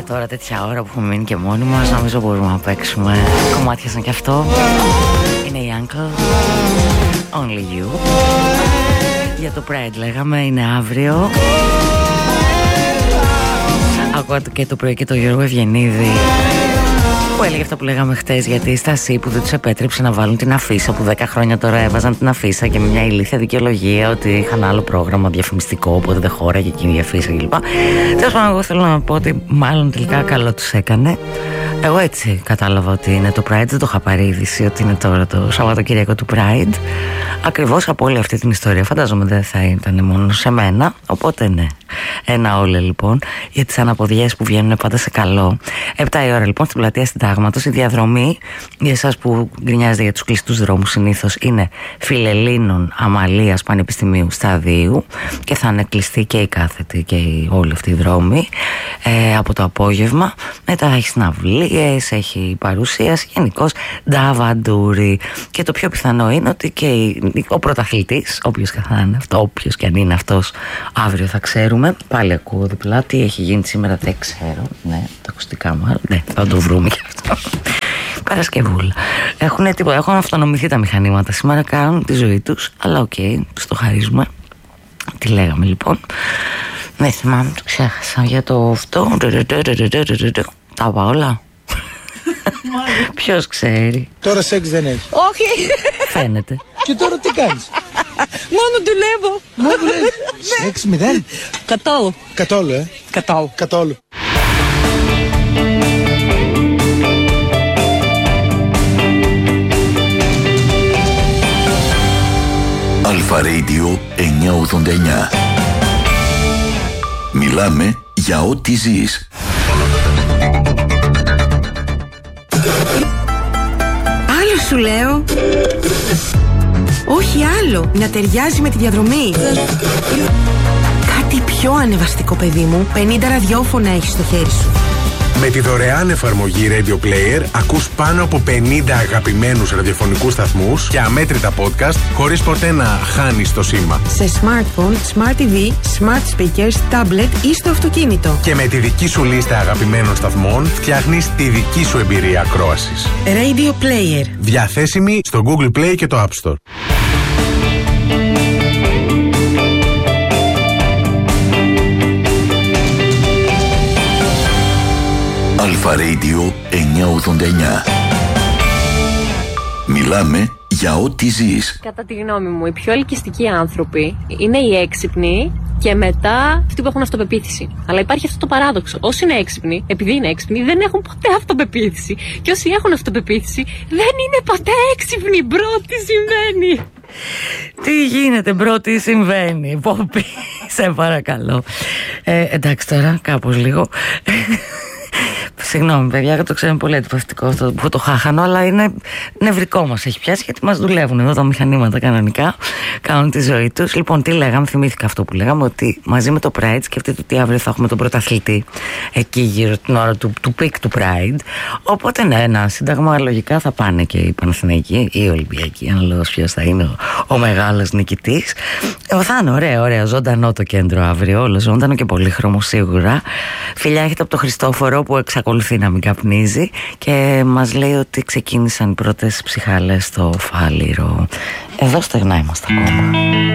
τώρα τέτοια ώρα που έχουμε μείνει και μόνοι μας, νομίζω μπορούμε να παίξουμε κομμάτια σαν κι αυτό. Είναι η Uncle, Only You. Για το Pride λέγαμε, είναι αύριο. Ακούω και το πρωί και το Γιώργο Ευγενίδη που έλεγε αυτά που λέγαμε χτες για τη στάση που δεν τους επέτρεψε να βάλουν την αφίσα, που 10 χρόνια τώρα έβαζαν την αφίσα και με μια ηλίθια δικαιολογία ότι είχαν άλλο πρόγραμμα διαφημιστικό, οπότε δεν χώραγε εκείνη η αφίσα κλπ. Τέλος πάντων, εγώ θέλω να πω ότι μάλλον τελικά καλό τους έκανε. Εγώ έτσι κατάλαβα ότι είναι το Pride, δεν το είχα πάρει είδηση ότι είναι τώρα το Σαββατοκύριακο του Pride. Ακριβώς από όλη αυτή την ιστορία, φαντάζομαι δεν θα ήταν μόνο σε μένα. Οπότε ναι, ένα όλε λοιπόν για τις αναποδιές που βγαίνουν πάντα σε καλό. 7 η ώρα λοιπόν στην πλατεία Συντάγματος. Η διαδρομή για εσάς που γκρινιάζετε για τους κλειστούς δρόμους συνήθως είναι Φιλελλήνων Αμαλίας Πανεπιστημίου Σταδίου και θα είναι κλειστή και η κάθετη και όλοι αυτοί οι δρόμοι από το απόγευμα. Μετά έχει συναυλίες, έχει παρουσίαση, γενικώς νταβαντούρι. Και το πιο πιθανό είναι ότι και ο πρωταθλητής, όποιος και θα είναι αυτό, όποιος και αν είναι αυτός, αύριο θα ξέρουμε. Πάλι ακούω διπλά τι έχει γίνει σήμερα, δεν ξέρω. Ναι, τα ακουστικά μου, ναι, θα το βρούμε και αυτό. Παρασκευούλα. Έχουν αυτονομηθεί τα μηχανήματα σήμερα, κάνουν τη ζωή τους, αλλά οκ, τους το χαρίζουμε. Τι λέγαμε λοιπόν? Ναι, θυμάμαι, το ξέχασα για το αυτό. Τα είπα όλα. Ποιος ξέρει? Τώρα σεξ δεν έχει. Όχι. Φαίνεται. Και τώρα τι κάνεις? Μόνο δουλεύω. Μόνο δουλεύεις? Σεξ μηδέν? Καθόλου. Καθόλου, Καθόλου. Καθόλου. Αλφα Radio 989. Μιλάμε για ό,τι ζεις. Άλλο σου λέω. Όχι άλλο. Να ταιριάζει με τη διαδρομή. Κάτι πιο ανεβαστικό, παιδί μου. 50 ραδιόφωνα έχεις στο χέρι σου. Με τη δωρεάν εφαρμογή Radio Player ακούς πάνω από 50 αγαπημένους ραδιοφωνικούς σταθμούς και αμέτρητα podcast χωρίς ποτέ να χάνεις το σήμα. Σε smartphone, smart TV, smart speakers, tablet ή στο αυτοκίνητο. Και με τη δική σου λίστα αγαπημένων σταθμών φτιάχνεις τη δική σου εμπειρία ακρόασης. Radio Player. Διαθέσιμη στο Google Play και το App Store. Αλφα Radio 989. Μιλάμε για ό,τι ζεις. Κατά τη γνώμη μου, οι πιο ελκυστικοί άνθρωποι είναι οι έξυπνοι και μετά αυτοί που έχουν αυτοπεποίθηση. Αλλά υπάρχει αυτό το παράδοξο. Όσοι είναι έξυπνοι, επειδή είναι έξυπνοι, δεν έχουν ποτέ αυτοπεποίθηση. Και όσοι έχουν αυτοπεποίθηση, δεν είναι ποτέ έξυπνοι. Μπρο, τι συμβαίνει? Τι γίνεται, μπρο, τι συμβαίνει? Πόπι, σε παρακαλώ. Εντάξει τώρα, κάπως λίγο. Συγγνώμη, παιδιά, το ξέρω, είναι πολύ αντιπαθητικό αυτό που το χάχανο, αλλά είναι νευρικό, μας έχει πιάσει γιατί μας δουλεύουν εδώ τα μηχανήματα κανονικά, κάνουν τη ζωή τους. Λοιπόν, τι λέγαμε, θυμήθηκα αυτό που λέγαμε, ότι μαζί με το Pride σκεφτείτε ότι αύριο θα έχουμε τον πρωταθλητή εκεί γύρω την ώρα του πικ του Pride. Οπότε ναι, ένα σύνταγμα λογικά θα πάνε και οι Παναθηναϊκοί ή οι Ολυμπιακοί, αναλόγως ποιος θα είναι ο μεγάλος νικητής. Θα είναι ωραίο, ζωντανό το κέντρο αύριο, όλο ζωντανό και πολύχρωμο σίγουρα. Φιλιά έχετε από το Χριστόφορο που εξακολουθεί να μην καπνίζει και μας λέει ότι ξεκίνησαν οι πρώτες ψυχάλες στο Φάληρο. Εδώ στεγνά είμαστε ακόμα.